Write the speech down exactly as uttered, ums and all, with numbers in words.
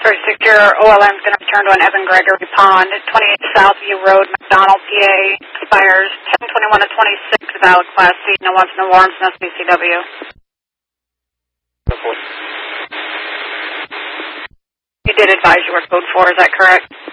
For secure, O L M is going to return to an Evan Gregory Pond, twenty-eight Southview Road, McDonald, P A, expires ten twenty-one to twenty-six, valid Class C, no wants, no warrants, no C C W. You did advise you were code four, is that correct?